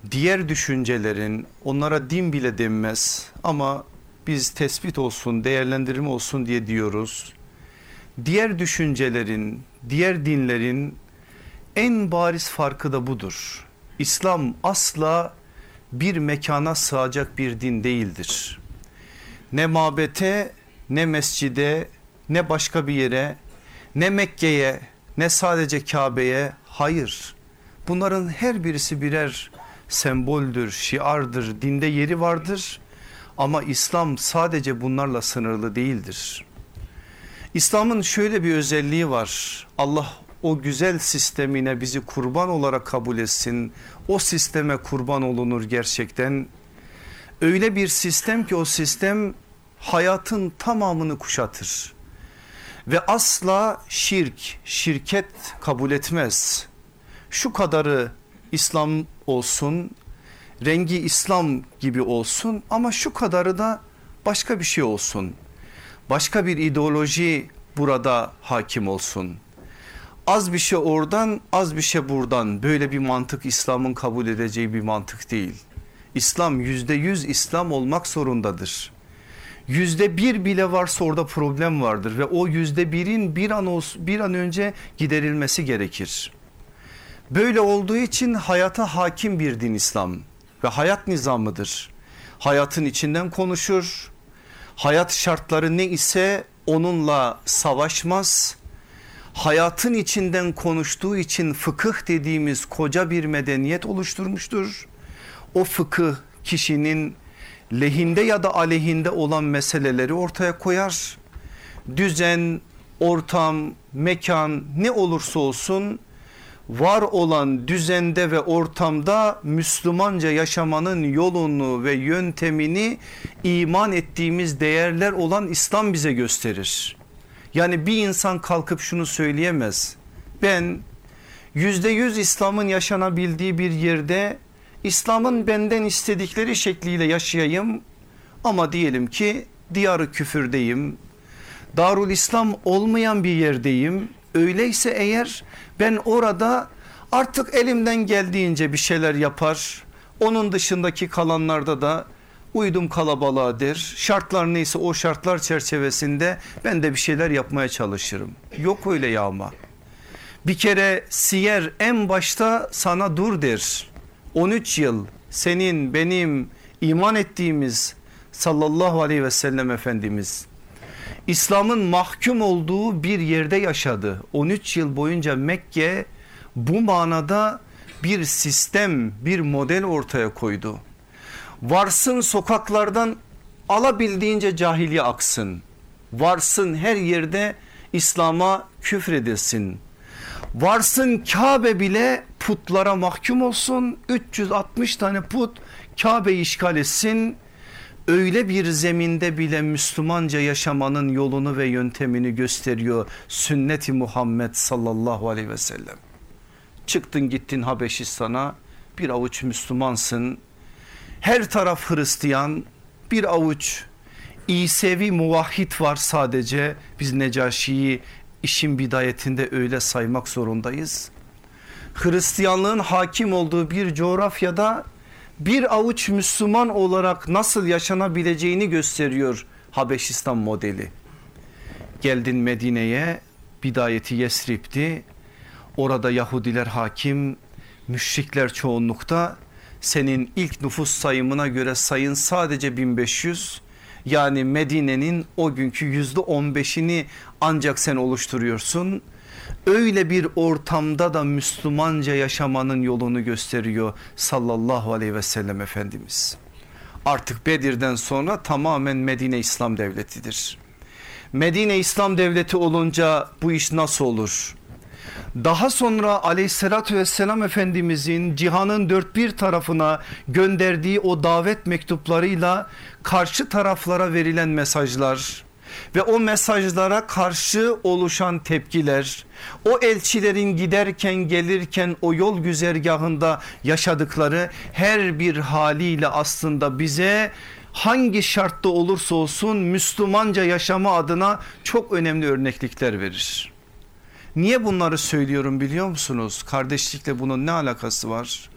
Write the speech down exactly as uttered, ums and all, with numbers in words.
diğer düşüncelerin, onlara din bile denmez ama biz tespit olsun, değerlendirme olsun diye diyoruz. Diğer düşüncelerin, diğer dinlerin en bariz farkı da budur. İslam asla bir mekana sığacak bir din değildir. Ne mabete, ne mescide, ne başka bir yere, ne Mekke'ye, ne sadece Kabe'ye, hayır. Bunların her birisi birer semboldür, şiardır, dinde yeri vardır. Ama İslam sadece bunlarla sınırlı değildir. İslam'ın şöyle bir özelliği var. Allah o güzel sistemine bizi kurban olarak kabul etsin. O sisteme kurban olunur gerçekten. Öyle bir sistem ki o sistem hayatın tamamını kuşatır. Ve asla şirk, şirket kabul etmez. Şu kadarı İslam olsun, rengi İslam gibi olsun ama şu kadarı da başka bir şey olsun. Başka bir ideoloji burada hakim olsun. Az bir şey oradan, az bir şey buradan, böyle bir mantık İslam'ın kabul edeceği bir mantık değil. İslam yüzde yüz İslam olmak zorundadır. Yüzde bir bile varsa orada problem vardır ve o yüzde birin bir an, bir an önce giderilmesi gerekir. Böyle olduğu için hayata hakim bir din İslam ve hayat nizamıdır. Hayatın içinden konuşur. Hayat şartları ne ise onunla savaşmaz. Hayatın içinden konuştuğu için fıkıh dediğimiz koca bir medeniyet oluşturmuştur. O fıkıh kişinin lehinde ya da aleyhinde olan meseleleri ortaya koyar. Düzen, ortam, mekan ne olursa olsun var olan düzende ve ortamda Müslümanca yaşamanın yolunu ve yöntemini iman ettiğimiz değerler olan İslam bize gösterir. Yani bir insan kalkıp şunu söyleyemez. Ben yüzde yüz İslam'ın yaşanabildiği bir yerde İslam'ın benden istedikleri şekliyle yaşayayım ama diyelim ki diyarı küfürdeyim, Darul İslam olmayan bir yerdeyim. Öyleyse eğer ben orada artık elimden geldiğince bir şeyler yapar, onun dışındaki kalanlarda da uydum kalabalığa der. Şartlar neyse o şartlar çerçevesinde ben de bir şeyler yapmaya çalışırım. Yok öyle yağma. Bir kere siyer en başta sana dur der. on üç yıl senin benim iman ettiğimiz sallallahu aleyhi ve sellem Efendimiz İslam'ın mahkum olduğu bir yerde yaşadı. on üç yıl boyunca Mekke bu manada bir sistem, bir model ortaya koydu. Varsın sokaklardan alabildiğince cahiliye aksın. Varsın her yerde İslam'a küfredilsin. Varsın Kabe bile putlara mahkum olsun. üç yüz altmış tane put Kabe'yi işgal etsin. Öyle bir zeminde bile Müslümanca yaşamanın yolunu ve yöntemini gösteriyor sünnet-i Muhammed sallallahu aleyhi ve sellem. Çıktın gittin Habeşistan'a, bir avuç Müslümansın. Her taraf Hristiyan, bir avuç İsevi muvahhid var sadece. Biz Necaşi'yi işin bidayetinde öyle saymak zorundayız. Hristiyanlığın hakim olduğu bir coğrafyada bir avuç Müslüman olarak nasıl yaşanabileceğini gösteriyor Habeşistan modeli. Geldin Medine'ye, bidayeti Yesrib'di. Orada Yahudiler hakim, müşrikler çoğunlukta. Senin ilk nüfus sayımına göre sayın sadece bin beş yüz. Yani Medine'nin o günkü yüzde on beşini ancak sen oluşturuyorsun. Öyle bir ortamda da Müslümanca yaşamanın yolunu gösteriyor sallallahu aleyhi ve sellem Efendimiz. Artık Bedir'den sonra tamamen Medine İslam Devleti'dir. Medine İslam Devleti olunca bu iş nasıl olur? Daha sonra aleyhissalatü vesselam Efendimizin cihanın dört bir tarafına gönderdiği o davet mektuplarıyla karşı taraflara verilen mesajlar ve o mesajlara karşı oluşan tepkiler, o elçilerin giderken gelirken o yol güzergahında yaşadıkları her bir haliyle aslında bize hangi şartta olursa olsun Müslümanca yaşama adına çok önemli örneklikler verir. Niye bunları söylüyorum biliyor musunuz? Kardeşlikle bunun ne alakası var?